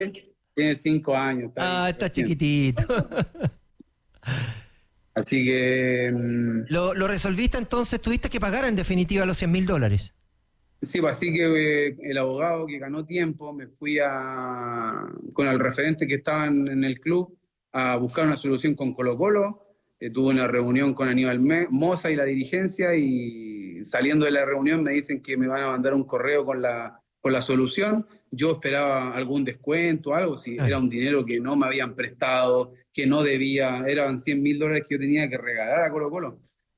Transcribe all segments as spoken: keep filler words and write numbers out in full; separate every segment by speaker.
Speaker 1: Tiene cinco años. Está
Speaker 2: Ah,
Speaker 1: ahí,
Speaker 2: está
Speaker 1: recién.
Speaker 2: chiquitito.
Speaker 1: Así que, mm,
Speaker 2: Lo, lo resolviste entonces, tuviste que pagar en definitiva los cien mil dólares.
Speaker 1: sí, pues así que eh, el abogado que ganó tiempo, me fui a, con el referente que estaba en, en el club a buscar una solución con Colo-Colo. Eh, tuve una reunión con Aníbal Me- Moza y la dirigencia y saliendo de la reunión me dicen que me van a mandar un correo con la, con la solución. Yo esperaba algún descuento, algo, si era
Speaker 2: Claro.
Speaker 1: un dinero que no me habían prestado, que no debía, eran cien mil dólares que yo tenía que regalar a Colo-Colo.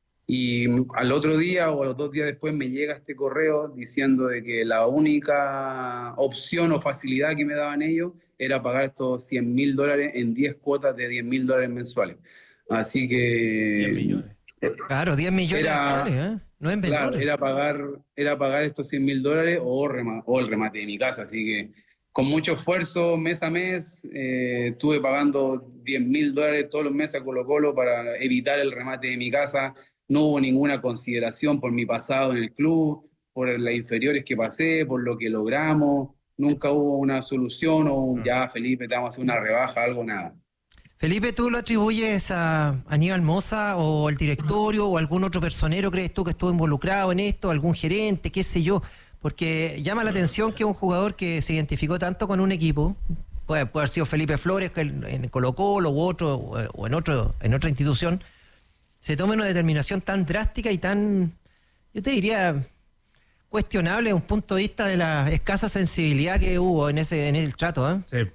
Speaker 1: Y al otro día o a los dos días después me llega este correo diciendo de que la única opción o facilidad que me daban ellos era pagar estos cien mil dólares en diez cuotas de diez mil dólares mensuales. Así
Speaker 3: diez
Speaker 1: que
Speaker 3: millones.
Speaker 2: Claro, diez millones actuales,
Speaker 1: era,
Speaker 2: ¿eh? No es
Speaker 1: claro,
Speaker 2: menor.
Speaker 1: era pagar, era pagar estos cien mil dólares o, rema- o el remate de mi casa. Así que con mucho esfuerzo, mes a mes, eh, estuve pagando diez mil dólares todos los meses a Colo Colo para evitar el remate de mi casa. No hubo ninguna consideración por mi pasado en el club, por las inferiores que pasé, por lo que logramos. Nunca hubo una solución o un, ya, Felipe, te vamos a hacer una rebaja, algo, nada.
Speaker 2: Felipe, ¿tú lo atribuyes a Aníbal Moza o al directorio o algún otro personero, crees tú, que estuvo involucrado en esto, algún gerente, qué sé yo? Porque llama la atención que un jugador que se identificó tanto con un equipo, puede, puede haber sido Felipe Flores que en en Colo-Colo u otro, o en otro, en otra institución, se tome una determinación tan drástica y tan, yo te diría, cuestionable desde un punto de vista de la escasa sensibilidad que hubo en ese, en el trato, ¿eh?
Speaker 3: Sí.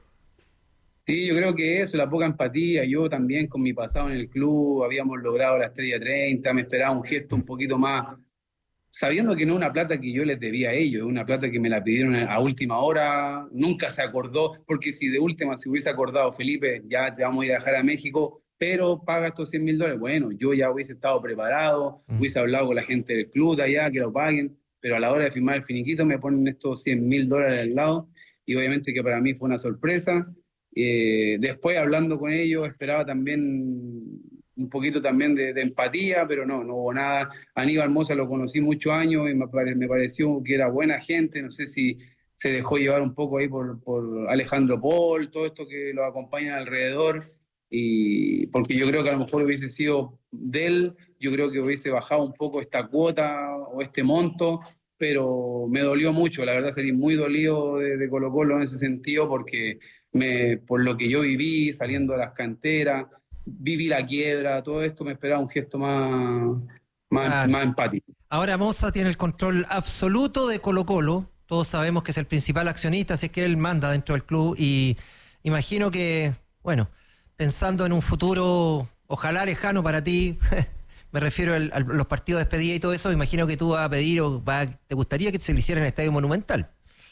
Speaker 1: Sí, yo creo que eso, la poca empatía. Yo también con mi pasado en el club habíamos logrado la estrella treinta, me esperaba un gesto un poquito más, sabiendo que no es una plata que yo les debía a ellos, es una plata que me la pidieron a última hora, nunca se acordó, porque si de última se hubiese acordado, Felipe, ya te vamos a ir a dejar a México, pero paga estos cien mil dólares, bueno, yo ya hubiese estado preparado,
Speaker 2: Mm.
Speaker 1: hubiese hablado con la gente del club de allá, que lo paguen, pero a la hora de firmar el finiquito me ponen estos cien mil dólares al lado, y obviamente que para mí fue una sorpresa. Eh, después hablando con ellos esperaba también un poquito también de, de empatía, pero no, no hubo nada. Aníbal Mosa lo conocí muchos años y me, pare- me pareció que era buena gente, no sé si se dejó llevar un poco ahí por, por Alejandro Paul, todo esto que lo acompaña alrededor, y porque yo creo que a lo mejor hubiese sido de él, yo creo que hubiese bajado un poco esta cuota o este monto, pero me dolió mucho, la verdad salí muy dolido de, de Colo Colo en ese sentido, porque me, por lo que yo viví saliendo de las canteras, viví la quiebra, todo esto me esperaba un gesto más, más,
Speaker 2: Claro.
Speaker 1: más empático.
Speaker 2: Ahora Moza tiene el control absoluto de Colo-Colo. Todos sabemos que es el principal accionista, así que él manda dentro del club. Y imagino que, bueno, pensando en un futuro, ojalá lejano para ti, me refiero al- a los partidos de despedida y todo eso, imagino que tú vas a pedir o va- te gustaría que se le hiciera en el Estadio Monumental.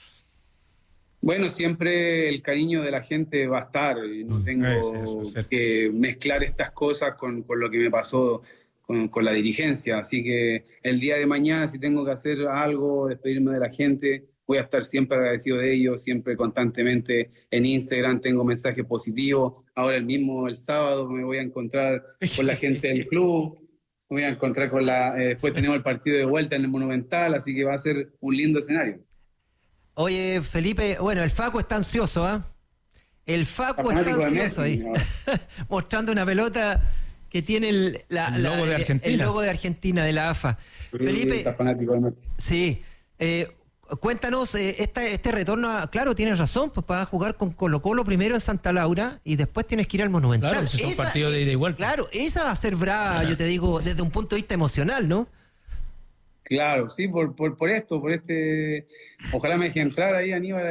Speaker 1: Bueno, siempre el cariño de la gente va a estar, y no
Speaker 3: Es, eso es
Speaker 1: tengo
Speaker 3: cierto.
Speaker 1: que mezclar estas cosas con, con lo que me pasó con, con la dirigencia, así que el día de mañana si tengo que hacer algo, despedirme de la gente, voy a estar siempre agradecido de ellos, siempre constantemente en Instagram tengo mensajes positivos, ahora el mismo el sábado me voy a encontrar con la gente del club, me voy a encontrar con la, eh, después tenemos el partido de vuelta en el Monumental, así que va a ser un lindo escenario.
Speaker 2: Oye, Felipe, bueno, el Facu está ansioso, ¿ah? El
Speaker 1: Está
Speaker 2: Facu está
Speaker 1: fanático de
Speaker 2: ansioso
Speaker 1: Messi
Speaker 2: ahí,
Speaker 1: ahora.
Speaker 2: mostrando una pelota que tiene el, la-
Speaker 3: El
Speaker 2: la-
Speaker 3: logo de
Speaker 2: el-
Speaker 3: Argentina.
Speaker 2: el logo de Argentina, de la A F A.
Speaker 1: Sí, está
Speaker 2: Felipe,
Speaker 1: fanático de Messi.
Speaker 2: sí, eh, cuéntanos, eh, esta- este retorno, a- claro, tienes razón, pues vas a jugar con Colo Colo primero en Santa Laura y después tienes que ir al Monumental.
Speaker 3: Claro, si son partidos de ida y vuelta.
Speaker 2: Claro, esa va a ser brava, yo te digo, desde un punto de vista emocional, ¿no?
Speaker 1: Claro, sí, por, por, por esto, por este. Ojalá me deje entrar ahí, Aníbal.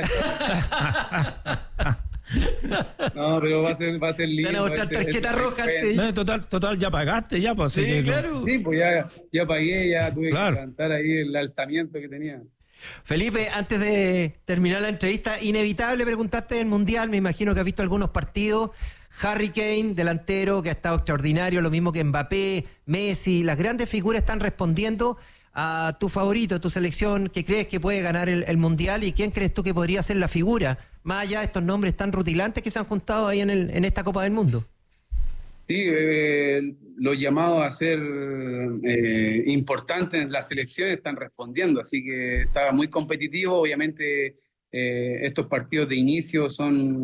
Speaker 1: No, pero va a ser, va a ser
Speaker 2: Te van a
Speaker 1: lindo.
Speaker 2: mostrar
Speaker 1: este-
Speaker 2: tarjeta
Speaker 1: este
Speaker 2: roja
Speaker 1: reencuentro.
Speaker 2: antes.
Speaker 3: No, total, total, ya pagaste, ya, pues. así
Speaker 2: Sí,
Speaker 3: que no-
Speaker 2: claro.
Speaker 1: Sí, pues ya, ya pagué, ya tuve
Speaker 3: Claro.
Speaker 1: que levantar ahí el alzamiento que tenía.
Speaker 2: Felipe, antes de terminar la entrevista, inevitable preguntarte del Mundial, me imagino que has visto algunos partidos. Harry Kane, delantero, que ha estado extraordinario, lo mismo que Mbappé, Messi, las grandes figuras están respondiendo a tu favorito, tu selección, que crees que puede ganar el, el Mundial y quién crees tú que podría ser la figura, más allá de estos nombres tan rutilantes que se han juntado ahí en, el, en esta Copa del Mundo.
Speaker 1: Sí, eh, los llamados a ser eh, importantes en las selecciones están respondiendo, así que está muy competitivo. Obviamente eh, estos partidos de inicio son